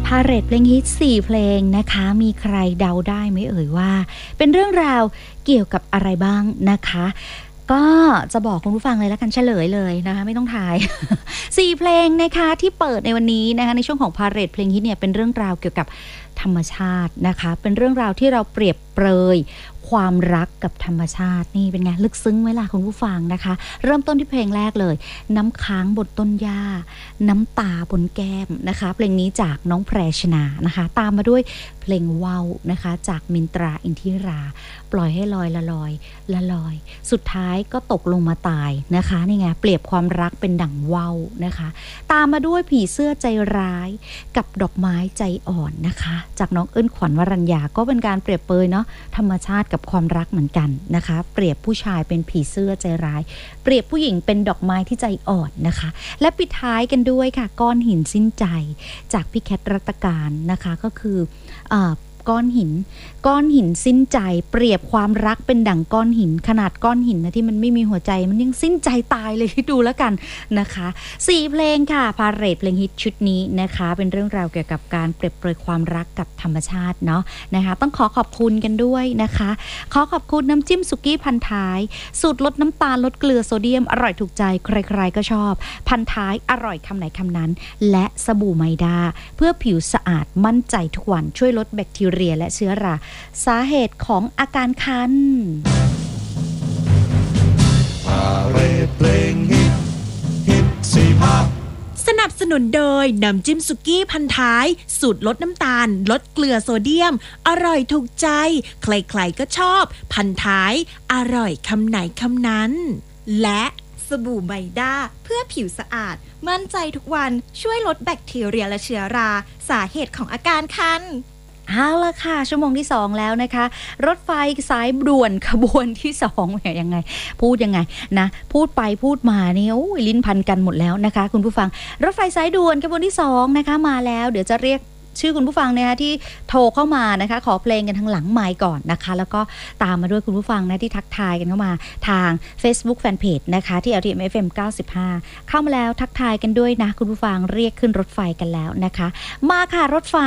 พาเหรดเพลงฮิต4เพลงนะคะมีใครเดาได้ไหมเอ่ยว่าเป็นเรื่องราวเกี่ยวกับอะไรบ้างนะคะก็จะบอกคุณผู้ฟังเลยแล้วกันเฉลยเลยนะคะไม่ต้องทาย 4 เพลงนะคะที่เปิดในวันนี้นะคะในช่วงของพาเหรดเพลงฮิตเนี่ยเป็นเรื่องราวเกี่ยวกับธรรมชาตินะคะเป็นเรื่องราวที่เราเปรียบเปรยความรักกับธรรมชาตินี่เป็นไงลึกซึ้งไหมล่ะคุณผู้ฟังนะคะเริ่มต้นที่เพลงแรกเลยน้ำค้างบนต้นหญ้าน้ำตาบนแก้มนะคะเพลงนี้จากน้องแพรชนานะคะตามมาด้วยเพลงว่าวนะคะจากมินตราอินทิราปล่อยให้ลอยละลอยละลอยสุดท้ายก็ตกลงมาตายนะคะนี่ไงเปรียบความรักเป็นดั่งว่าวนะคะตามมาด้วยผีเสื้อใจร้ายกับดอกไม้ใจอ่อนนะคะจากน้องเอิ้นขวัญวรัญญาก็เป็นการเปรียบเปรยเนาะธรรมชาติกับความรักเหมือนกันนะคะเปรียบผู้ชายเป็นผีเสื้อใจร้ายเปรียบผู้หญิงเป็นดอกไม้ที่ใจอ่อนนะคะและปิดท้ายกันด้วยค่ะก้อนหินสิ้นใจจากพี่แคทรัตการนะคะก็คือก้อนหินสิ้นใจเปรียบความรักเป็นดั่งก้อนหินขนาดก้อนหินนะที่มันไม่มีหัวใจมันยังสิ้นใจตายเลยดูแล้วกันนะคะ4เพลงค่ะพาเหรดเพลงฮิตชุดนี้นะคะเป็นเรื่องราวเกี่ยวกับการเปรียบเปรยความรักกับธรรมชาติเนาะนะคะต้องขอบคุณกันด้วยนะคะขอบคุณน้ำจิ้มสุกี้พันท้ายสูตรลดน้ำตาลลดเกลือโซเดียมอร่อยถูกใจใครๆก็ชอบพันท้ายอร่อยคำไหนคำนั้นและสบู่ไมดาเพื่อผิวสะอาดมั่นใจทุกวันช่วยลดแบคทีเรียและเชื้อราสาเหตุของอาการคันพาเหรดเพลงฮิตสี่ภาคสนับสนุนโดยน้ำจิ้มสุกี้พันท้ายสูตรลดน้ำตาลลดเกลือโซเดียมอร่อยถูกใจใครๆก็ชอบพันท้ายอร่อยคำไหนคำนั้นและสบู่ไมด้าเพื่อผิวสะอาดมั่นใจทุกวันช่วยลดแบคทีเรียและเชื้อราสาเหตุของอาการคันเอาละค่ะชั่วโมงที่2แล้วนะคะรถไฟสายด่วนขบวนที่2เนี่ยยังไงพูดยังไงนะพูดไปพูดมาเนี่ยโอ้ยลิ้นพันกันหมดแล้วนะคะคุณผู้ฟังรถไฟสายด่วนขบวนที่2นะคะมาแล้วเดี๋ยวจะเรียกชื่อคุณผู้ฟังนะคะที่โทรเข้ามานะคะขอเพลงกันทางหลังไมค์ก่อนนะคะแล้วก็ตามมาด้วยคุณผู้ฟังนะที่ทักทายกันเข้ามาทาง Facebook Fanpage นะคะที่ LTM FM 95เข้ามาแล้วทักทายกันด้วยนะคุณผู้ฟังเรียกขึ้นรถไฟกันแล้วนะคะมาค่ะรถไฟ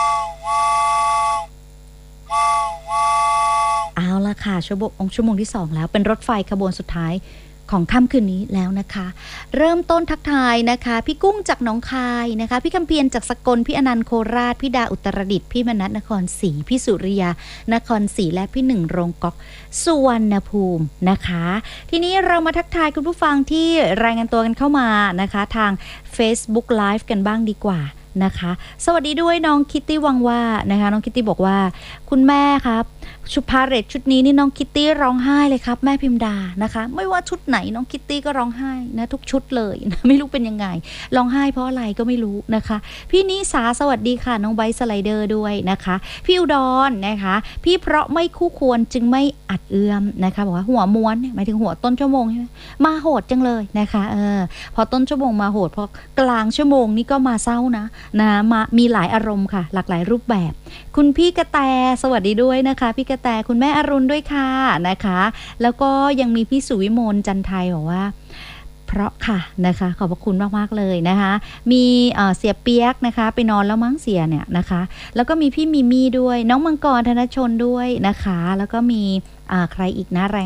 เอาละค่ะชั่วโมงที่2แล้วเป็นรถไฟขบวนสุดท้ายของค่ำคืนนี้แล้วนะคะเริ่มต้นทักทายนะคะพี่กุ้งจากหนองคายนะคะพี่คำเพียรจากสกลพี่อนันต์โคราชพี่ดาอุตรดิตถ์พี่มนัสนครศรีพี่สุริยานครศรีและพี่หนึ่งโรงก๊อกสุวรรณภูมินะคะทีนี้เรามาทักทายคุณผู้ฟังที่รายงานตัวกันเข้ามานะคะทาง Facebook Live กันบ้างดีกว่านะคะสวัสดีด้วยน้องคิตตี้วังว่านะคะน้องคิตตี้บอกว่าคุณแม่ครับชุดพาเหรดชุดนี้นี่น้องคิตตี้ร้องไห้เลยครับแม่พิมดานะคะไม่ว่าชุดไหนน้องคิตตี้ก็ร้องไห้นะทุกชุดเลยนะไม่รู้เป็นยังไงร้องไห้เพราะอะไรก็ไม่รู้นะคะพี่นิสาสวัสดีค่ะน้องไบสไลเดอร์ด้วยนะคะพี่อุดรนะคะพี่เพราะไม่คู่ควรจึงไม่อัดเอื้อมนะคะบอกว่าหัวม้วนหมายถึงหัวต้นชั่วโมงใช่ไหมมาโหดจังเลยนะคะพอต้นชั่วโมงมาโหดพอกลางชั่วโมงนี่ก็มาเศร้านะมามีหลายอารมณ์ค่ะหลากหลายรูปแบบคุณพี่กระแตสวัสดีด้วยนะคะพี่กระแตคุณแม่อรุณด้วยค่ะนะคะแล้วก็ยังมีพี่สุวิมลจันไทยบอกว่าเพราะค่ะนะคะขอบพระคุณมากๆเลยนะคะมีเสียเปียกนะคะไปนอนแล้วมั้งเสียเนี่ยนะคะแล้วก็มีพี่มิมี่ด้วยน้องมังกรธนชนด้วยนะคะแล้วก็มีใครอีกนะ